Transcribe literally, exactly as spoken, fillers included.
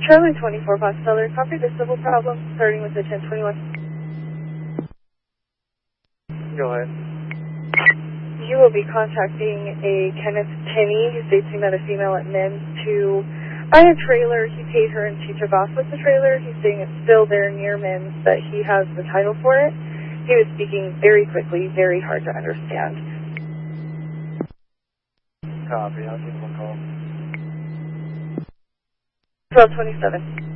Charlie twenty-four, Botsteller, copy the civil problem, starting with the ten twenty-one. Go ahead. You will be contacting a Kenneth Tenney, who states he met a female at Men's to buy a trailer. He paid her and she took off with the trailer. He's saying it's still there near Men's, that he has the title for it. He was speaking very quickly, very hard to understand. Copy, I'll give him a call. twelve twenty-seven.